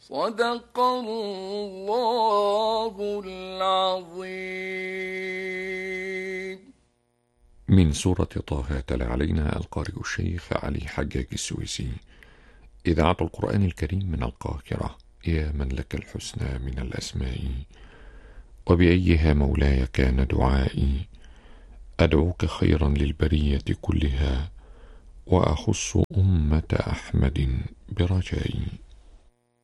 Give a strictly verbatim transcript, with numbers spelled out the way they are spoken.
صدق الله العظيم. من سورة طه تلا علينا القارئ الشيخ علي حجاج السويسي. إذاعة القرآن الكريم من القاهرة. يا من لك الحسنى من الأسماء، وبأيها مولاي كان دعائي. أدعوك خيرا للبرية كلها، وأخص أمة أحمد برجائي.